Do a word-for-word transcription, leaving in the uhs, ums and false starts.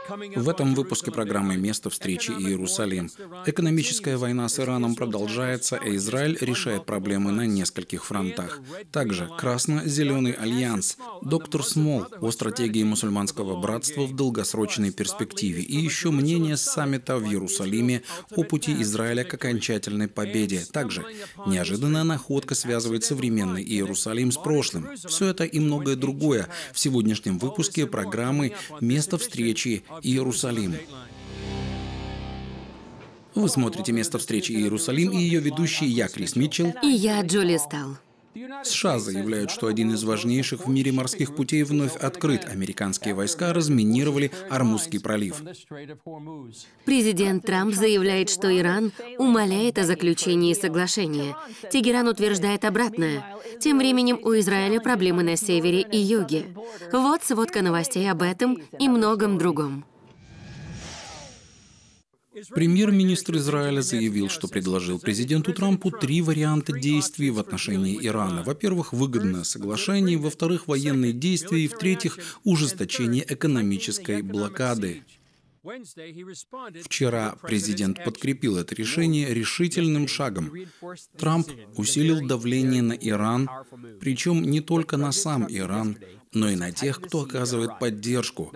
В этом выпуске программы «Место встречи Иерусалим». Экономическая война с Ираном продолжается, а Израиль решает проблемы на нескольких фронтах. Также Красно-Зеленый альянс, доктор Смол о стратегии мусульманского братства в долгосрочной перспективе и еще мнение с саммита в Иерусалиме о пути Израиля к окончательной победе. Также неожиданная находка связывает современный Иерусалим с прошлым. Все это и многое другое в сегодняшнем выпуске программы «Место встречи Иерусалим». Вы смотрите «Место встречи Иерусалим» и ее ведущие я, Крис Митчелл. И я, Джоли Стал. США заявляют, что один из важнейших в мире морских путей вновь открыт. Американские войска разминировали Ормузский пролив. Президент Трамп заявляет, что Иран умаляет о заключении соглашения. Тегеран утверждает обратное. Тем временем у Израиля проблемы на севере и юге. Вот сводка новостей об этом и многом другом. Премьер-министр Израиля заявил, что предложил президенту Трампу три варианта действий в отношении Ирана. Во-первых, выгодное соглашение, во-вторых, военные действия и, в-третьих, ужесточение экономической блокады. Вчера президент подкрепил это решение решительным шагом. Трамп усилил давление на Иран, причем не только на сам Иран, но и на тех, кто оказывает поддержку.